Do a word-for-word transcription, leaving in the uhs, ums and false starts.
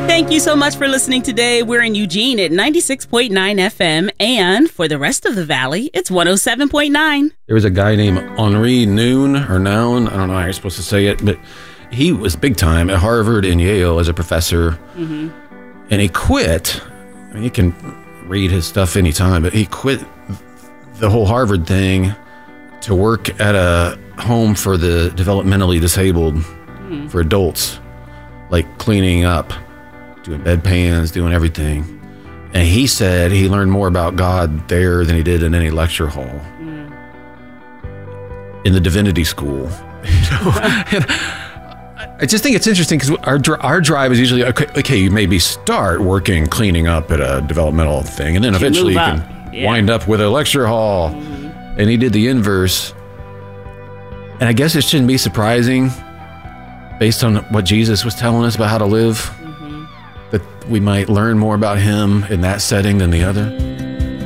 Thank you so much for listening today. We're in Eugene at ninety-six point nine F M, and for the rest of the valley, it's one oh seven point nine. There was a guy named Henri Noon, or Noun, I don't know how you're supposed to say it, but he was big time at Harvard and Yale as a professor, mm-hmm. and he quit. I mean, you can read his stuff anytime, but he quit the whole Harvard thing to work at a home for the developmentally disabled, mm. for adults, like cleaning up, doing bedpans, doing everything. And he said he learned more about God there than he did in any lecture hall, mm. in the divinity school. You know? And I just think it's interesting because our our drive is usually, okay, okay, you maybe start working cleaning up at a developmental thing, and then eventually you can yeah. wind up with a lecture hall. Mm-hmm. And he did the inverse. And I guess it shouldn't be surprising, based on what Jesus was telling us about how to live, mm-hmm. that we might learn more about him in that setting than the other.